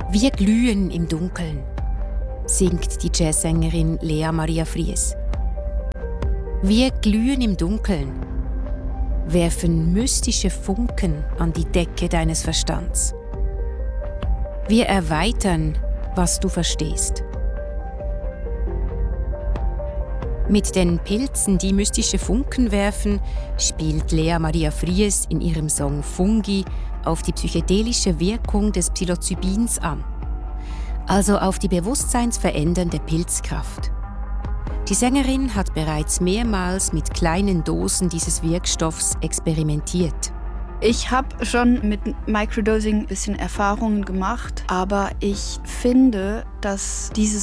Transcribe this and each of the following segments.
Wir glühen im Dunkeln, singt die Jazzsängerin Lea Maria Fries. Wir glühen im Dunkeln, werfen mystische Funken an die Decke deines Verstands. Wir erweitern, was du verstehst. Mit den Pilzen, die mystische Funken werfen, spielt Lea Maria Fries in ihrem Song Fungi auf die psychedelische Wirkung des Psilocybins an, also auf die bewusstseinsverändernde Pilzkraft. Die Sängerin hat bereits mehrmals mit kleinen Dosen dieses Wirkstoffs experimentiert. Ich habe schon mit Microdosing ein bisschen Erfahrungen gemacht, aber ich finde, dass dieses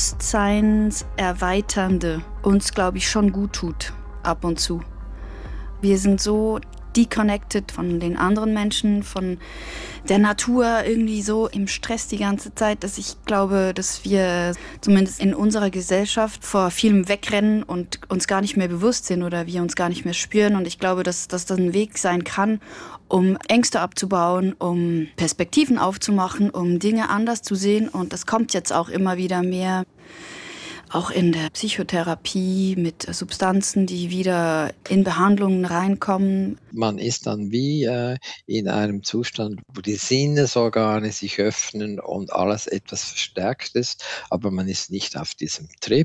Bewusstseinserweiternde uns, glaube ich, schon gut tut, ab und zu. Wir sind so deconnected von den anderen Menschen, von der Natur, irgendwie so im Stress die ganze Zeit, dass ich glaube, dass wir zumindest in unserer Gesellschaft vor vielem wegrennen und uns gar nicht mehr bewusst sind oder wir uns gar nicht mehr spüren. Und ich glaube, dass das ein Weg sein kann, um Ängste abzubauen, um Perspektiven aufzumachen, um Dinge anders zu sehen. Und das kommt jetzt auch immer wieder mehr. Auch in der Psychotherapie mit Substanzen, die wieder in Behandlungen reinkommen. Man ist dann wie in einem Zustand, wo die Sinnesorgane sich öffnen und alles etwas verstärkt ist, aber man ist nicht auf diesem Trip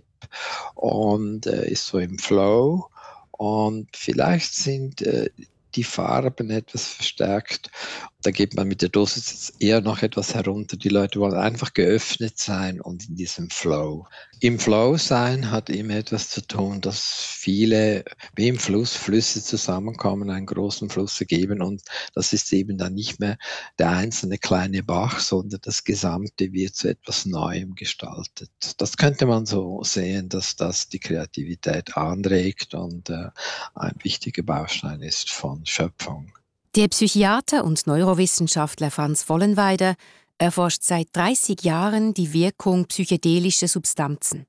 und ist so im Flow. Und vielleicht sind die Farben etwas verstärkt. Da geht man mit der Dosis eher noch etwas herunter. Die Leute wollen einfach geöffnet sein und in diesem Flow. Im Flow sein hat immer etwas zu tun, dass viele, wie im Fluss, Flüsse zusammenkommen, einen großen Fluss ergeben und das ist eben dann nicht mehr der einzelne kleine Bach, sondern das Gesamte wird zu etwas Neuem gestaltet. Das könnte man so sehen, dass das die Kreativität anregt und ein wichtiger Baustein ist von Schöpfung. Der Psychiater und Neurowissenschaftler Franz Vollenweider erforscht seit 30 Jahren die Wirkung psychedelischer Substanzen.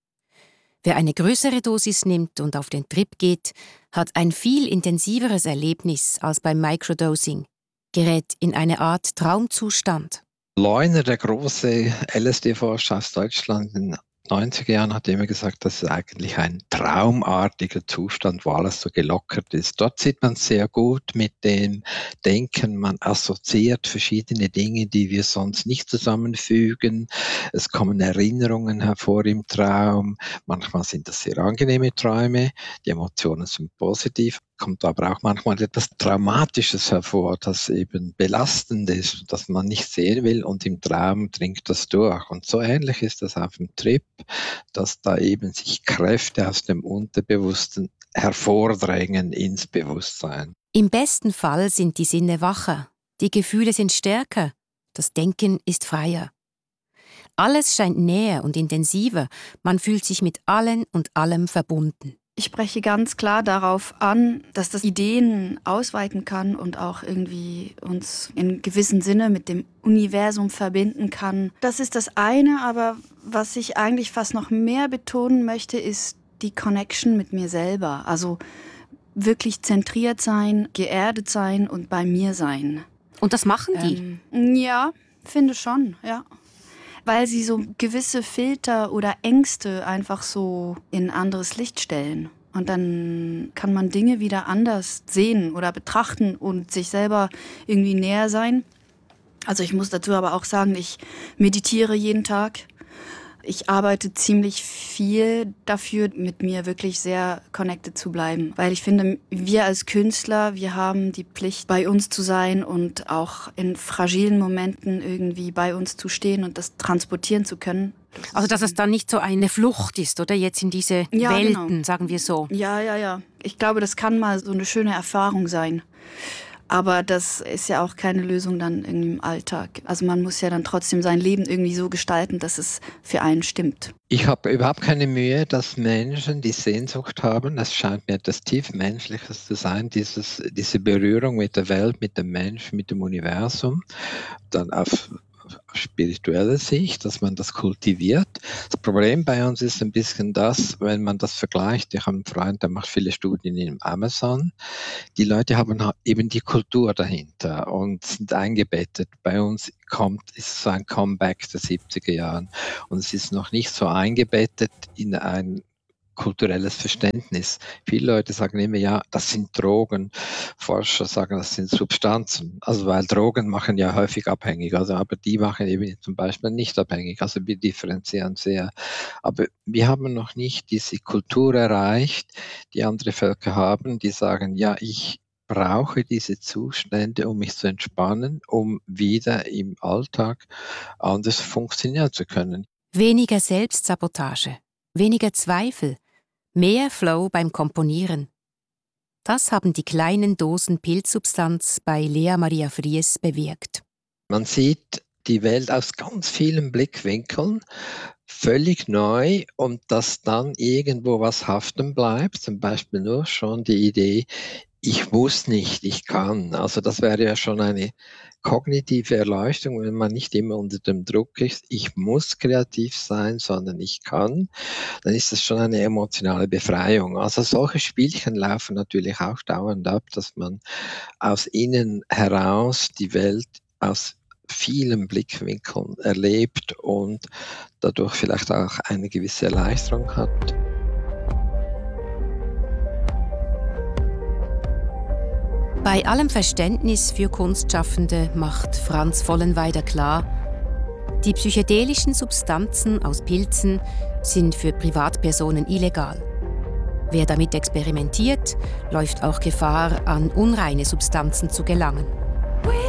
Wer eine größere Dosis nimmt und auf den Trip geht, hat ein viel intensiveres Erlebnis als beim Microdosing, gerät in eine Art Traumzustand. Leuner, der große LSD-Forscher aus Deutschland, in den 90er Jahren hat immer gesagt, das ist eigentlich ein traumartiger Zustand, wo alles so gelockert ist. Dort sieht man sehr gut mit dem Denken, man assoziiert verschiedene Dinge, die wir sonst nicht zusammenfügen. Es kommen Erinnerungen hervor im Traum. Manchmal sind das sehr angenehme Träume, die Emotionen sind positiv. Kommt aber auch manchmal etwas Traumatisches hervor, das eben belastend ist, das man nicht sehen will und im Traum dringt das durch. Und so ähnlich ist das auf dem Trip, dass da eben sich Kräfte aus dem Unterbewussten hervordrängen ins Bewusstsein. Im besten Fall sind die Sinne wacher, die Gefühle sind stärker, das Denken ist freier. Alles scheint näher und intensiver, man fühlt sich mit allen und allem verbunden. Ich spreche ganz klar darauf an, dass das Ideen ausweiten kann und auch irgendwie uns in gewissem Sinne mit dem Universum verbinden kann. Das ist das eine, aber was ich eigentlich fast noch mehr betonen möchte, ist die Connection mit mir selber. Also wirklich zentriert sein, geerdet sein und bei mir sein. Und das machen die? Ja, finde schon, ja. Weil sie so gewisse Filter oder Ängste einfach so in ein anderes Licht stellen. Und dann kann man Dinge wieder anders sehen oder betrachten und sich selber irgendwie näher sein. Also ich muss dazu aber auch sagen, ich meditiere jeden Tag. Ich arbeite ziemlich viel dafür, mit mir wirklich sehr connected zu bleiben. Weil ich finde, wir als Künstler, wir haben die Pflicht, bei uns zu sein und auch in fragilen Momenten irgendwie bei uns zu stehen und das transportieren zu können. Also dass es dann nicht so eine Flucht ist, oder? Jetzt in diese Welten, genau. Sagen wir so. Ja. Ich glaube, das kann mal so eine schöne Erfahrung sein. Aber das ist ja auch keine Lösung dann irgendwie im Alltag. Also man muss ja dann trotzdem sein Leben irgendwie so gestalten, dass es für einen stimmt. Ich habe überhaupt keine Mühe, dass Menschen die Sehnsucht haben, es scheint mir etwas tiefmenschliches zu sein, diese Berührung mit der Welt, mit dem Menschen, mit dem Universum, dann auf spiritueller Sicht, dass man das kultiviert. Das Problem bei uns ist ein bisschen das, wenn man das vergleicht. Ich habe einen Freund, der macht viele Studien im Amazon. Die Leute haben eben die Kultur dahinter und sind eingebettet. Bei uns ist es so ein Comeback der 70er Jahren und es ist noch nicht so eingebettet in ein kulturelles Verständnis. Viele Leute sagen immer, ja, das sind Drogen. Forscher sagen, das sind Substanzen. Also weil Drogen machen ja häufig abhängig, also aber die machen eben zum Beispiel nicht abhängig. Also wir differenzieren sehr. Aber wir haben noch nicht diese Kultur erreicht, die andere Völker haben, die sagen, ja, ich brauche diese Zustände, um mich zu entspannen, um wieder im Alltag anders funktionieren zu können. Weniger Selbstsabotage, weniger Zweifel, mehr Flow beim Komponieren. Das haben die kleinen Dosen Pilzsubstanz bei Lea Maria Fries bewirkt. Man sieht die Welt aus ganz vielen Blickwinkeln, völlig neu, und dass dann irgendwo was haften bleibt, zum Beispiel nur schon die Idee, ich muss nicht, ich kann. Also das wäre ja schon eine kognitive Erleuchtung, wenn man nicht immer unter dem Druck ist, ich muss kreativ sein, sondern ich kann, dann ist das schon eine emotionale Befreiung. Also solche Spielchen laufen natürlich auch dauernd ab, dass man aus innen heraus die Welt aus vielen Blickwinkeln erlebt und dadurch vielleicht auch eine gewisse Erleichterung hat. Bei allem Verständnis für Kunstschaffende macht Franz Vollenweider klar, die psychedelischen Substanzen aus Pilzen sind für Privatpersonen illegal. Wer damit experimentiert, läuft auch Gefahr, an unreine Substanzen zu gelangen.